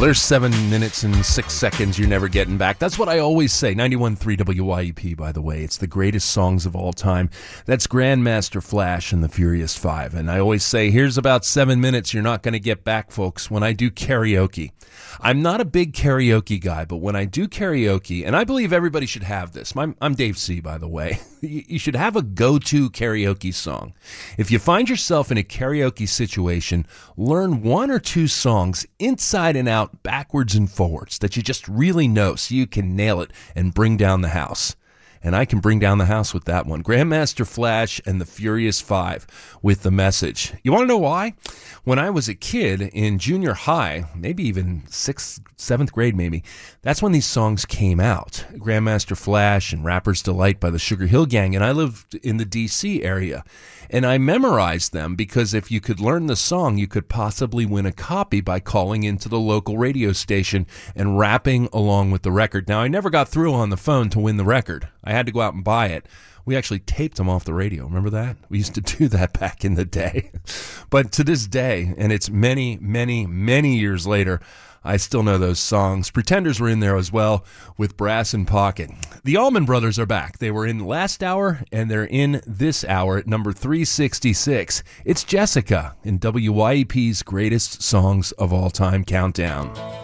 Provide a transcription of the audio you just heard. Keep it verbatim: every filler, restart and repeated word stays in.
there's seven minutes and six seconds you're never getting back. That's what I always say. ninety-one point three W Y E P, by the way. It's the greatest songs of all time. That's Grandmaster Flash and the Furious Five. And I always say, here's about seven minutes you're not going to get back, folks, when I do karaoke. I'm not a big karaoke guy, but when I do karaoke, and I believe everybody should have this. I'm, I'm Dave C., by the way. You should have a go-to karaoke song. If you find yourself in a karaoke situation, learn one or two songs inside and out, backwards and forwards, that you just really know so you can nail it and bring down the house. And I can bring down the house with that one. Grandmaster Flash and the Furious Five with The Message. You want to know why? When I was a kid in junior high, maybe even sixth, seventh grade maybe, that's when these songs came out. Grandmaster Flash and Rapper's Delight by the Sugar Hill Gang. And I lived in the D C area. And I memorized them because if you could learn the song, you could possibly win a copy by calling into the local radio station and rapping along with the record. Now, I never got through on the phone to win the record. I had to go out and buy it. We actually taped them off the radio. Remember that? We used to do that back in the day. But to this day, and it's many, many, many years later, I still know those songs. Pretenders were in there as well with Brass in Pocket. The Allman Brothers are back. They were in last hour, and they're in this hour at number three sixty-six. It's Jessica in W Y E P's Greatest Songs of All Time Countdown.